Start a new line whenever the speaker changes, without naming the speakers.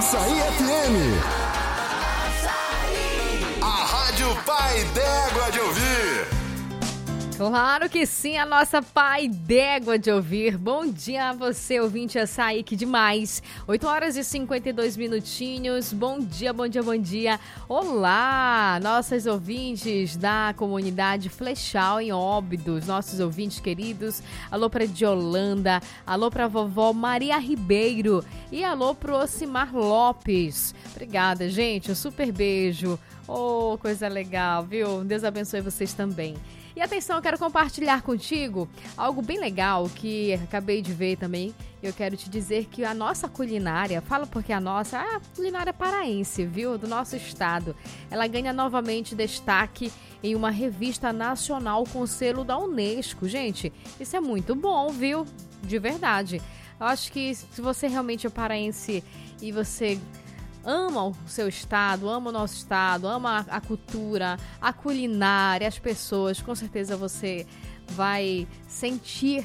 Açaí FM. A Rádio Pai d'Égua de Ouvir.
Claro que sim, a nossa Pai d'Égua de Ouvir. Bom dia a você, ouvinte Açaí, que demais. 8h52. Bom dia, bom dia, bom dia. Olá, nossas ouvintes da comunidade Flechal em Óbidos, nossos ouvintes queridos. Alô para Diolanda, alô para vovó Maria Ribeiro e alô pro Ocimar Lopes. Obrigada, gente, um super beijo. Oh, coisa legal, viu? Deus abençoe vocês também. E atenção, eu quero compartilhar contigo algo bem legal que acabei de ver também. Eu quero te dizer que a nossa culinária, fala porque a culinária paraense, viu? Do nosso estado. Ela ganha novamente destaque em uma revista nacional com selo da Unesco. Gente, isso é muito bom, viu? De verdade. Eu acho que se você realmente é paraense e você ama o seu estado, ama o nosso estado, ama a cultura, a culinária, as pessoas, com certeza você vai sentir